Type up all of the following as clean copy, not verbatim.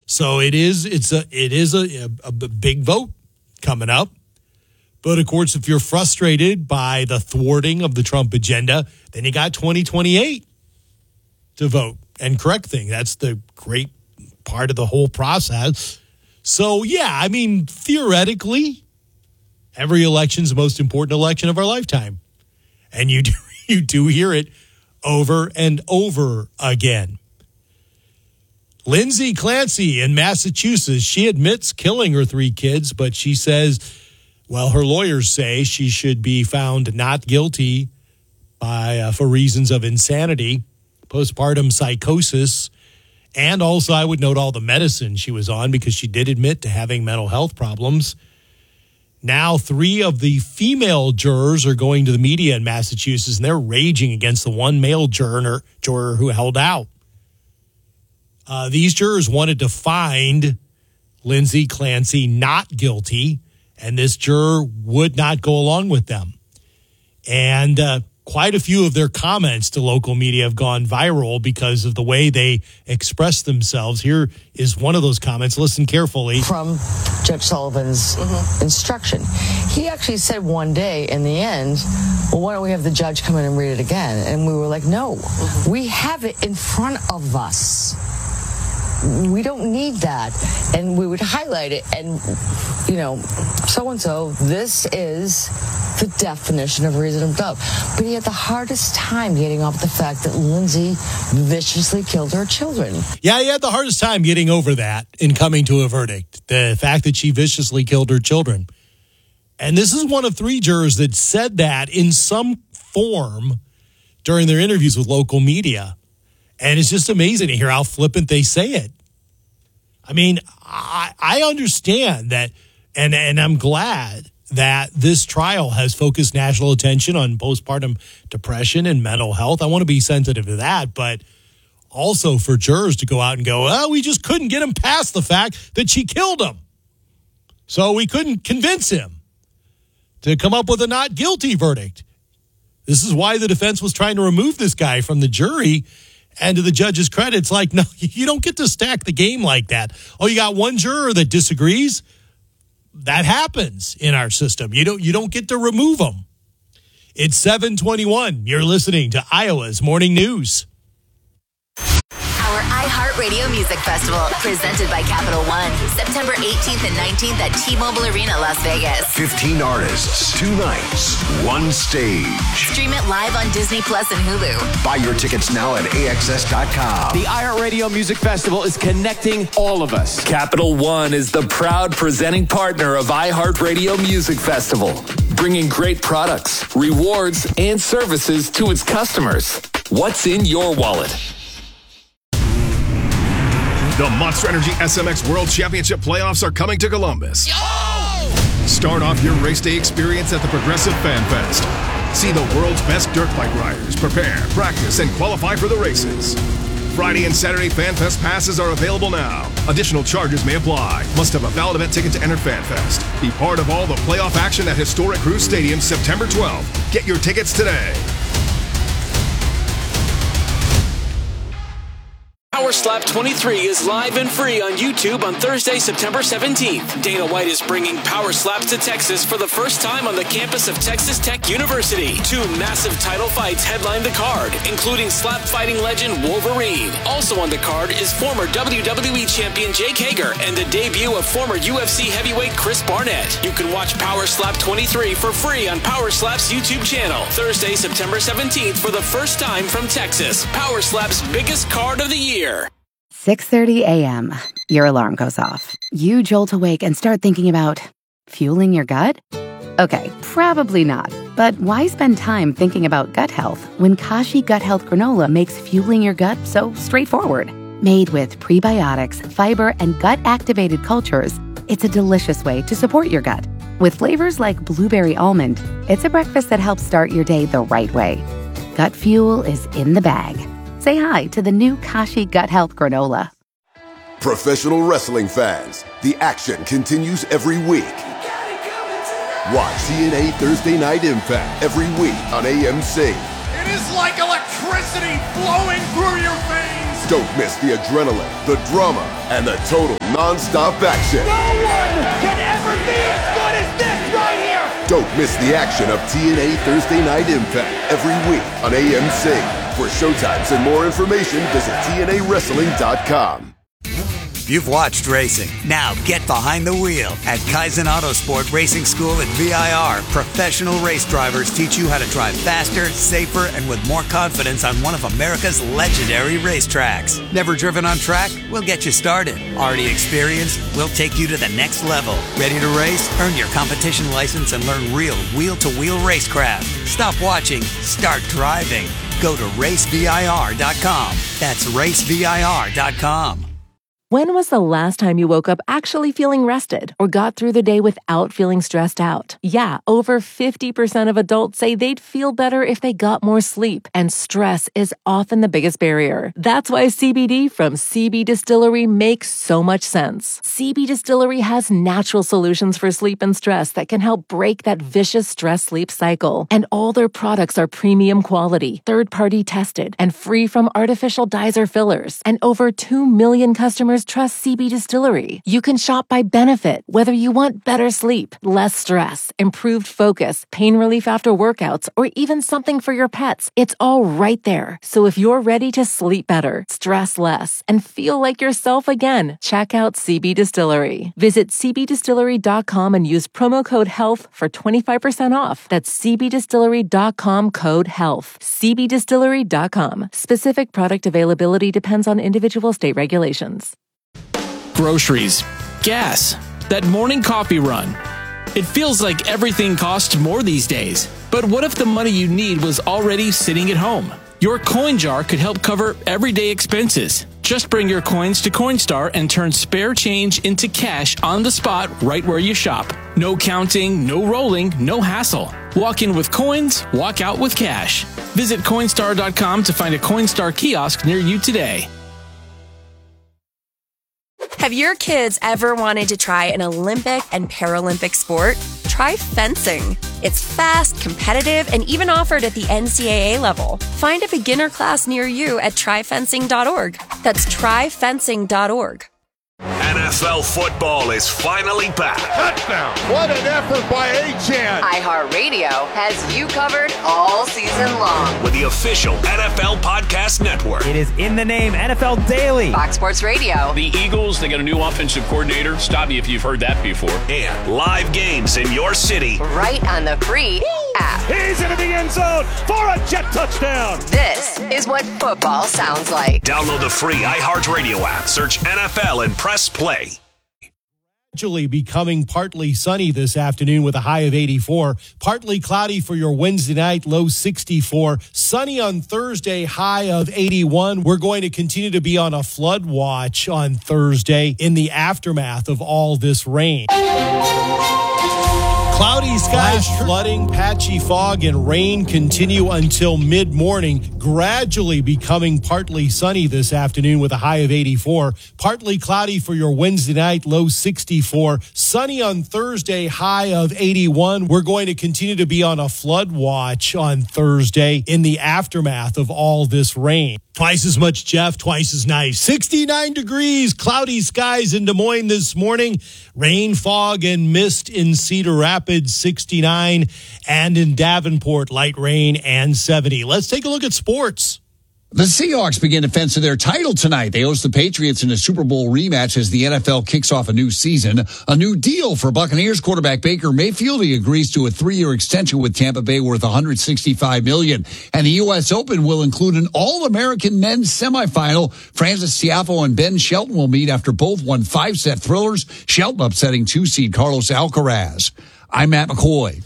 So it is a big vote coming up. But, of course, if you're frustrated by the thwarting of the Trump agenda, then you got 2028 to vote and correct things. That's the great part of the whole process. So, yeah, I mean, theoretically, every election's the most important election of our lifetime. And you do hear it over and over again. Lindsay Clancy in Massachusetts, she admits killing her 3 kids, but she says, well, her lawyers say she should be found not guilty for reasons of insanity, postpartum psychosis, and also I would note all the medicine she was on because she did admit to having mental health problems. Now 3 of the female jurors are going to the media in Massachusetts, and they're raging against the one male juror who held out. These jurors wanted to find Lindsay Clancy not guilty, and this juror would not go along with them. And quite a few of their comments to local media have gone viral because of the way they express themselves. Here is one of those comments. Listen carefully. From Judge Sullivan's instruction. He actually said one day in the end, well, why don't we have the judge come in and read it again? And we were like, no, we have it in front of us. We don't need that. And we would highlight it and, so-and-so, this is the definition of reasonable doubt. But he had the hardest time getting off the fact that Lindsay viciously killed her children. Yeah, he had the hardest time getting over that in coming to a verdict. The fact that she viciously killed her children. And this is one of 3 jurors that said that in some form during their interviews with local media. And it's just amazing to hear how flippant they say it. I mean, I understand that, and I'm glad that this trial has focused national attention on postpartum depression and mental health. I want to be sensitive to that, but also for jurors to go out and go, oh, we just couldn't get him past the fact that she killed him. So we couldn't convince him to come up with a not guilty verdict. This is why the defense was trying to remove this guy from the jury. And to the judge's credit, it's like, no, you don't get to stack the game like that. Oh, you got one juror that disagrees? That happens in our system. You don't get to remove them. It's 7:21. You're listening to Iowa's Morning News. Our iHeartRadio Music Festival, presented by Capital One, September 18th and 19th at T-Mobile Arena, Las Vegas. 15 artists, 2 nights, 1 stage. Stream it live on Disney Plus and Hulu. Buy your tickets now at AXS.com. The iHeartRadio Music Festival is connecting all of us. Capital One is the proud presenting partner of iHeartRadio Music Festival, bringing great products, rewards, and services to its customers. What's in your wallet? The Monster Energy SMX World Championship playoffs are coming to Columbus. Start off your race day experience at the Progressive Fan Fest. See the world's best dirt bike riders prepare, practice, and qualify for the races. Friday and Saturday Fan Fest passes are available now. Additional charges may apply. Must have a valid event ticket to enter Fan Fest. Be part of all the playoff action at Historic Cruise Stadium September 12th. Get your tickets today. Power Slap 23 is live and free on YouTube on Thursday, September 17th. Dana White is bringing Power Slaps to Texas for the first time on the campus of Texas Tech University. 2 massive title fights headline the card, including slap fighting legend Wolverine. Also on the card is former WWE champion Jake Hager and the debut of former UFC heavyweight Chris Barnett. You can watch Power Slap 23 for free on Power Slap's YouTube channel. Thursday, September 17th for the first time from Texas. Power Slap's biggest card of the year. 6:30 a.m. Your alarm goes off. You jolt awake and start thinking about fueling your gut? Okay, probably not. But why spend time thinking about gut health when Kashi Gut Health Granola makes fueling your gut so straightforward? Made with prebiotics, fiber, and gut-activated cultures, it's a delicious way to support your gut. With flavors like blueberry almond, it's a breakfast that helps start your day the right way. Gut fuel is in the bag. Say hi to the new Kashi Gut Health Granola. Professional wrestling fans, the action continues every week. Watch TNA Thursday Night Impact every week on AMC. It is like electricity flowing through your veins. Don't miss the adrenaline, the drama, and the total non-stop action. No one can ever be as good as this right here! Don't miss the action of TNA Thursday Night Impact every week on AMC. For showtimes and more information, visit TNAWrestling.com. You've watched racing. Now get behind the wheel. At Kaizen Autosport Racing School at VIR, professional race drivers teach you how to drive faster, safer, and with more confidence on one of America's legendary racetracks. Never driven on track? We'll get you started. Already experienced? We'll take you to the next level. Ready to race? Earn your competition license and learn real wheel-to-wheel racecraft. Stop watching. Start driving. Go to racevir.com. That's racevir.com. When was the last time you woke up actually feeling rested or got through the day without feeling stressed out? Yeah, over 50% of adults say they'd feel better if they got more sleep, and stress is often the biggest barrier. That's why CBD from CB Distillery makes so much sense. CB Distillery has natural solutions for sleep and stress that can help break that vicious stress-sleep cycle. And all their products are premium quality, third-party tested, and free from artificial dyes or fillers. And over 2 million customers trust CB Distillery. You can shop by benefit, whether you want better sleep, less stress, improved focus, pain relief after workouts, or even something for your pets. It's all right there. So if you're ready to sleep better, stress less, and feel like yourself again, check out CB Distillery. Visit cbdistillery.com and use promo code HEALTH for 25% off. That's cbdistillery.com code HEALTH. cbdistillery.com. Specific product availability depends on individual state regulations. Groceries, gas, that morning coffee run. It feels like everything costs more these days. But what if the money you need was already sitting at home? Your coin jar could help cover everyday expenses. Just bring your coins to Coinstar and turn spare change into cash on the spot right where you shop. No counting, no rolling, no hassle. Walk in with coins, walk out with cash. Visit Coinstar.com to find a Coinstar kiosk near you today. Have your kids ever wanted to try an Olympic and Paralympic sport? Try fencing. It's fast, competitive, and even offered at the NCAA level. Find a beginner class near you at tryfencing.org. That's tryfencing.org. NFL football is finally back. Touchdown! What an effort by Achane! iHeartRadio has you covered all season long. With the official NFL Podcast Network. It is in the name, NFL Daily. Fox Sports Radio. The Eagles, they got a new offensive coordinator. Stop me if you've heard that before. And live games in your city. Right on the free app. He's into the end zone for a jet touchdown. This is what football sounds like. Download the free iHeartRadio app. Search NFL and press play. Gradually becoming partly sunny this afternoon with a high of 84. Partly cloudy for your Wednesday night, low 64. Sunny on Thursday, high of 81. We're going to continue to be on a flood watch on Thursday in the aftermath of all this rain. Cloudy skies, flooding, patchy fog, and rain continue until mid-morning, gradually becoming partly sunny this afternoon with a high of 84. Partly cloudy for your Wednesday night, low 64. Sunny on Thursday, high of 81. We're going to continue to be on a flood watch on Thursday in the aftermath of all this rain. Twice as much Jeff, twice as nice. 69 degrees, cloudy skies in Des Moines this morning. Rain, fog, and mist in Cedar Rapids, 69. And in Davenport, light rain and 70. Let's take a look at sports. The Seahawks begin defense of their title tonight. They host the Patriots in a Super Bowl rematch as the NFL kicks off a new season. A new deal for Buccaneers quarterback Baker Mayfield. He agrees to a 3-year extension with Tampa Bay worth $165 million. And the U.S. Open will include an All-American men's semifinal. Francis Tiafoe and Ben Shelton will meet after both won 5-set thrillers. Shelton upsetting 2-seed Carlos Alcaraz. I'm Matt McCoy.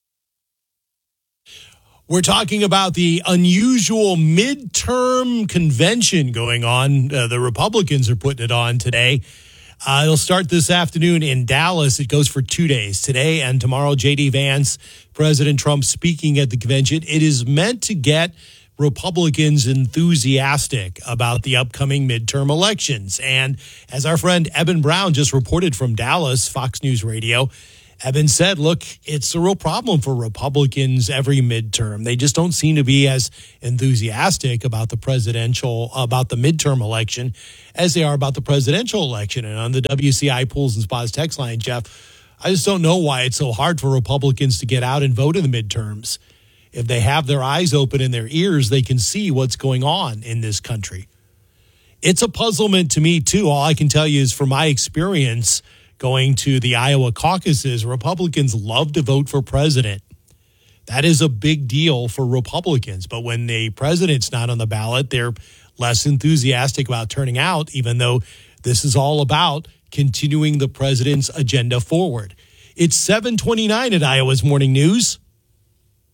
We're talking about the unusual midterm convention going on. The Republicans are putting it on today. It'll start this afternoon in Dallas. It goes for 2 days, today and tomorrow. J.D. Vance, President Trump speaking at the convention. It is meant to get Republicans enthusiastic about the upcoming midterm elections. And as our friend Eben Brown just reported from Dallas, Fox News Radio, Eben said, look, it's a real problem for Republicans every midterm. They just don't seem to be as enthusiastic about the midterm election as they are about the presidential election. And on the WCI Pools and Spas text line, Jeff, I just don't know why it's so hard for Republicans to get out and vote in the midterms. If they have their eyes open and their ears, they can see what's going on in this country. It's a puzzlement to me, too. All I can tell you is from my experience going to the Iowa caucuses, Republicans love to vote for president. That is a big deal for Republicans. But when the president's not on the ballot, they're less enthusiastic about turning out, even though this is all about continuing the president's agenda forward. It's 7:29 at Iowa's Morning News.